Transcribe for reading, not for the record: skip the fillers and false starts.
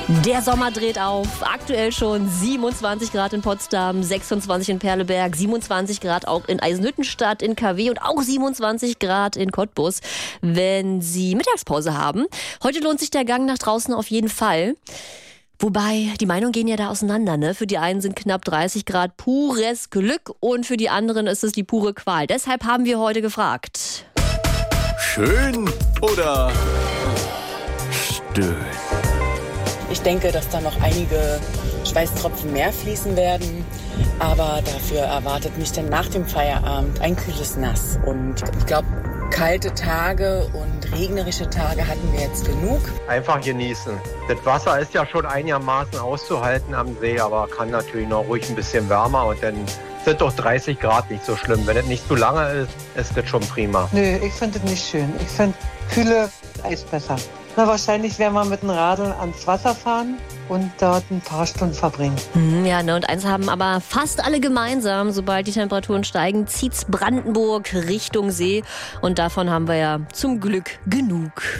Der Sommer dreht auf. Aktuell schon 27 Grad in Potsdam, 26 in Perleberg, 27 Grad auch in Eisenhüttenstadt, in KW und auch 27 Grad in Cottbus, wenn Sie Mittagspause haben. Heute lohnt sich der Gang nach draußen auf jeden Fall. Wobei, die Meinungen gehen ja da auseinander, ne? Für die einen sind knapp 30 Grad pures Glück und für die anderen ist es die pure Qual. Deshalb haben wir heute gefragt. Schön oder stön? Ich denke, dass da noch einige Schweißtropfen mehr fließen werden. Aber dafür erwartet mich dann nach dem Feierabend ein kühles Nass. Und ich glaube, kalte Tage und regnerische Tage hatten wir jetzt genug. Einfach genießen. Das Wasser ist ja schon einigermaßen auszuhalten am See, aber kann natürlich noch ruhig ein bisschen wärmer. Und dann sind doch 30 Grad nicht so schlimm. Wenn es nicht zu lange ist, ist das schon prima. Nö, ich finde es nicht schön. Ich finde kühle Eis besser. Na, wahrscheinlich werden wir mit dem Radl ans Wasser fahren und dort ein paar Stunden verbringen. Ja, ne, und eins haben aber fast alle gemeinsam. Sobald die Temperaturen steigen, zieht's Brandenburg Richtung See. Und davon haben wir ja zum Glück genug.